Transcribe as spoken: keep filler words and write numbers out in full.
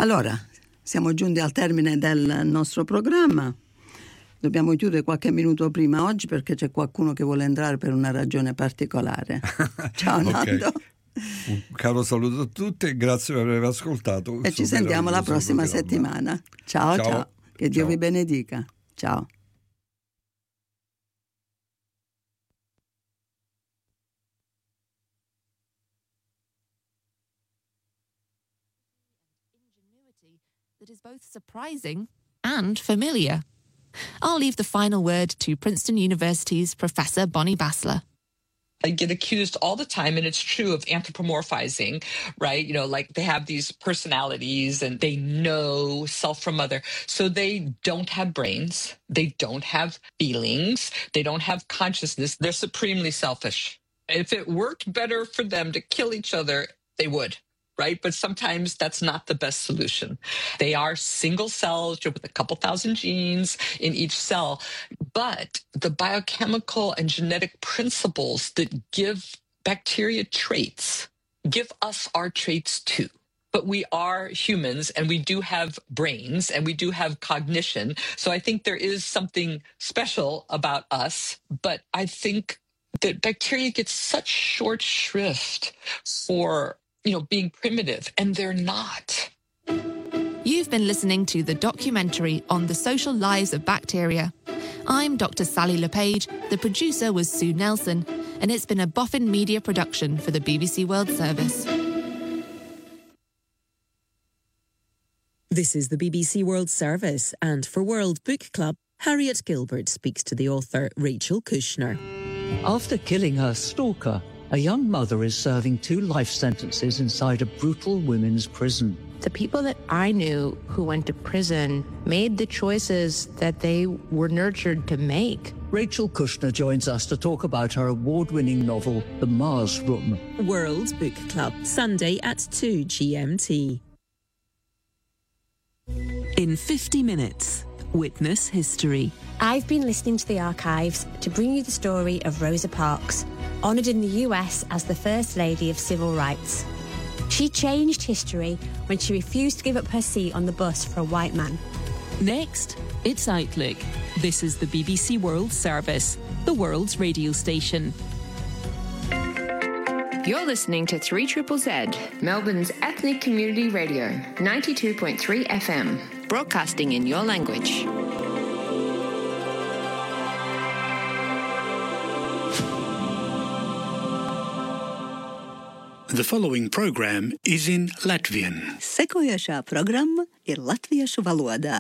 Allora, siamo giunti al termine del nostro programma. Dobbiamo chiudere qualche minuto prima oggi perché c'è qualcuno che vuole entrare per una ragione particolare. Ciao Nando. Un caro saluto a tutti e grazie per aver ascoltato. E ci sentiamo la prossima programma. settimana. Ciao, ciao, ciao. Che Dio ciao. vi benedica. Ciao. That is both surprising and familiar. I'll leave the final word to Princeton University's Professor Bonnie Bassler. I get accused all the time, and it's true, of anthropomorphizing, right? You know, like they have these personalities and they know self from other. So they don't have brains. They don't have feelings. They don't have consciousness. They're supremely selfish. If it worked better for them to kill each other, they would. Right? But sometimes that's not the best solution. They are single cells with a couple thousand genes in each cell. But the biochemical and genetic principles that give bacteria traits give us our traits too. But we are humans and we do have brains and we do have cognition. So I think there is something special about us. But I think that bacteria get such short shrift for you know, being primitive, and they're not. You've been listening to the documentary on the social lives of bacteria. I'm Doctor Sally LePage, the producer was Sue Nelson, and it's been a Boffin Media production for the B B C World Service. This is the B B C World Service, and for World Book Club, Harriet Gilbert speaks to the author Rachel Kushner. After killing her stalker, a young mother is serving two life sentences inside a brutal women's prison. The people that I knew who went to prison made the choices that they were nurtured to make. Rachel Kushner joins us to talk about her award-winning novel, The Mars Room. World Book Club, Sunday at two G M T. In fifty minutes, witness history. I've been listening to the archives to bring you the story of Rosa Parks, honoured in the U S as the First Lady of Civil Rights. She changed history when she refused to give up her seat on the bus for a white man. Next, it's Outlook. This is the B B C World Service, the world's radio station. You're listening to three Z Z Z, Melbourne's ethnic community radio, ninety-two point three F M, broadcasting in your language. The following program is in Latvian. Sekojošā programma ir latviešu valodā.